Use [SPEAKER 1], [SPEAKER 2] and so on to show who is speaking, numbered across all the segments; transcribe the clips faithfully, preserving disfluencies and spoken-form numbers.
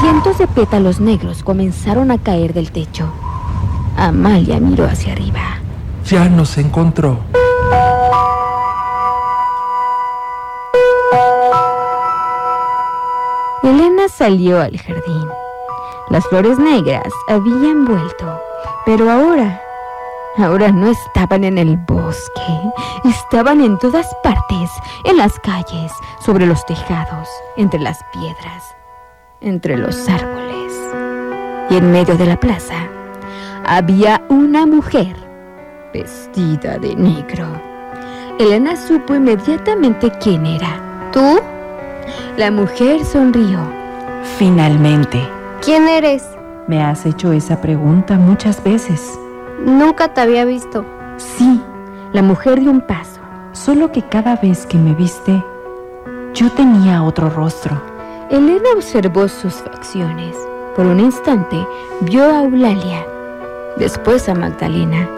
[SPEAKER 1] Cientos de pétalos negros comenzaron a caer del techo. Amalia miró hacia arriba.
[SPEAKER 2] Ya nos encontró.
[SPEAKER 1] Elena salió al jardín. Las flores negras habían vuelto, pero ahora, ahora no estaban en el bosque. Estaban en todas partes, en las calles, sobre los tejados, entre las piedras, entre los árboles. Y en medio de la plaza había una mujer vestida de negro. Elena supo inmediatamente quién era.
[SPEAKER 3] ¿Tú?
[SPEAKER 1] La mujer sonrió.
[SPEAKER 4] Finalmente.
[SPEAKER 3] ¿Quién eres?
[SPEAKER 4] Me has hecho esa pregunta muchas veces.
[SPEAKER 3] Nunca te había visto.
[SPEAKER 4] Sí.
[SPEAKER 1] La mujer dio un paso.
[SPEAKER 4] Solo que cada vez que me viste, yo tenía otro rostro.
[SPEAKER 1] Elena observó sus facciones. Por un instante vio a Eulalia, después a Magdalena,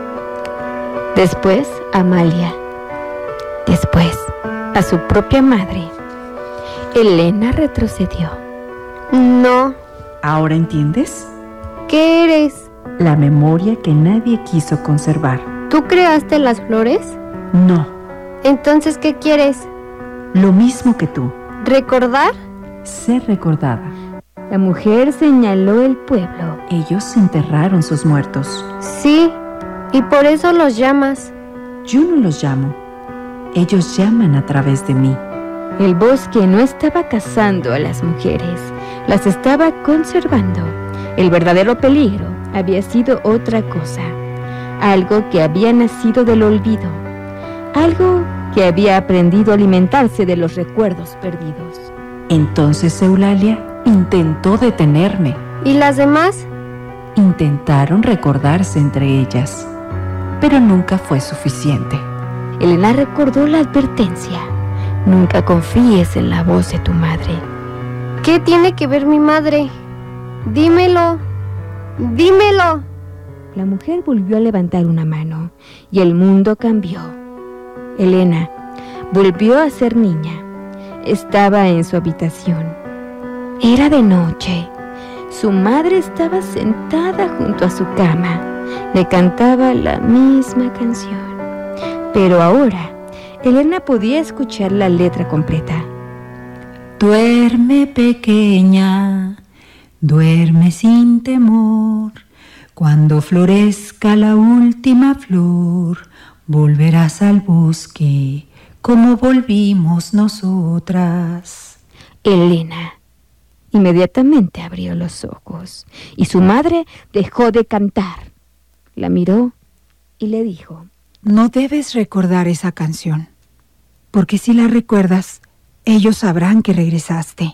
[SPEAKER 1] después a Amalia, después a su propia madre. Elena retrocedió.
[SPEAKER 3] No.
[SPEAKER 4] ¿Ahora entiendes?
[SPEAKER 3] ¿Qué eres?
[SPEAKER 4] La memoria que nadie quiso conservar.
[SPEAKER 3] ¿Tú creaste las flores?
[SPEAKER 4] No.
[SPEAKER 3] Entonces, ¿qué quieres?
[SPEAKER 4] Lo mismo que tú.
[SPEAKER 3] ¿Recordar?
[SPEAKER 4] Ser recordada.
[SPEAKER 1] La mujer señaló el pueblo.
[SPEAKER 4] Ellos enterraron sus muertos.
[SPEAKER 3] Sí, y por eso los llamas.
[SPEAKER 4] Yo no los llamo. Ellos llaman a través de mí.
[SPEAKER 1] El bosque no estaba cazando a las mujeres, las estaba conservando. El verdadero peligro había sido otra cosa, algo que había nacido del olvido, algo que había aprendido a alimentarse de los recuerdos perdidos.
[SPEAKER 4] Entonces Eulalia intentó detenerme.
[SPEAKER 3] ¿Y las demás?
[SPEAKER 4] Intentaron recordarse entre ellas, pero nunca fue suficiente.
[SPEAKER 1] Elena recordó la advertencia. Nunca confíes en la voz de tu madre.
[SPEAKER 3] ¿Qué tiene que ver mi madre? Dímelo. Dímelo.
[SPEAKER 1] La mujer volvió a levantar una mano y el mundo cambió. Elena volvió a ser niña. Estaba en su habitación. Era de noche. Su madre estaba sentada junto a su cama. Le cantaba la misma canción. Pero ahora Elena podía escuchar la letra completa.
[SPEAKER 5] Duerme, pequeña, duerme sin temor. Cuando florezca la última flor, volverás al bosque como volvimos nosotras.
[SPEAKER 1] Elena inmediatamente abrió los ojos y su madre dejó de cantar. La miró y le dijo:
[SPEAKER 5] No debes recordar esa canción, porque si la recuerdas, ellos sabrán que regresaste.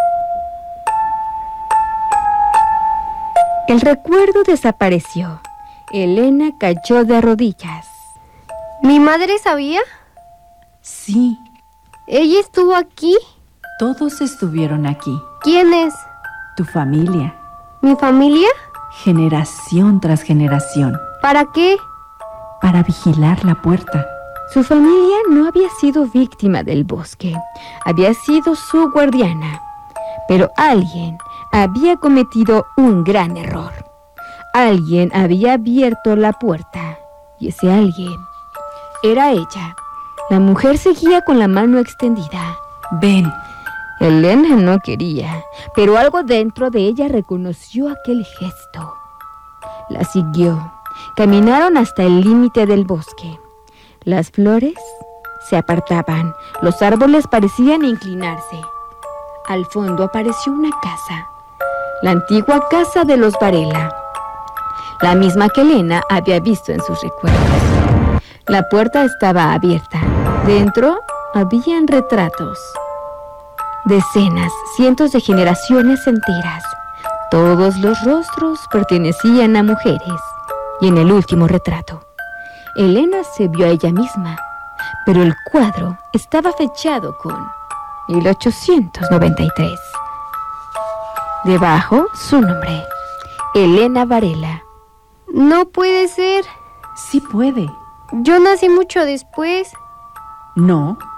[SPEAKER 1] El recuerdo desapareció. Elena cayó de rodillas.
[SPEAKER 3] ¿Mi madre sabía?
[SPEAKER 4] Sí.
[SPEAKER 3] ¿Ella estuvo aquí?
[SPEAKER 4] Todos estuvieron aquí.
[SPEAKER 3] ¿Quién es?
[SPEAKER 4] Tu familia.
[SPEAKER 3] ¿Mi familia?
[SPEAKER 4] Generación tras generación.
[SPEAKER 3] ¿Para qué?
[SPEAKER 4] Para vigilar la puerta.
[SPEAKER 1] Su familia no había sido víctima del bosque. Había sido su guardiana. Pero alguien había cometido un gran error. Alguien había abierto la puerta. Y ese alguien era ella. La mujer seguía con la mano extendida.
[SPEAKER 4] Ven.
[SPEAKER 1] Elena no quería, pero algo dentro de ella reconoció aquel gesto. La siguió. Caminaron hasta el límite del bosque. Las flores se apartaban. Los árboles parecían inclinarse. Al fondo apareció una casa. La antigua casa de los Varela. La misma que Elena había visto en sus recuerdos. La puerta estaba abierta. Dentro habían retratos. Decenas, cientos de generaciones enteras. Todos los rostros pertenecían a mujeres. Y en el último retrato, Elena se vio a ella misma, pero el cuadro estaba fechado con mil ochocientos noventa y tres. Debajo, su nombre, Elena Varela.
[SPEAKER 3] No puede ser.
[SPEAKER 4] Sí puede.
[SPEAKER 3] Yo nací mucho después.
[SPEAKER 4] No,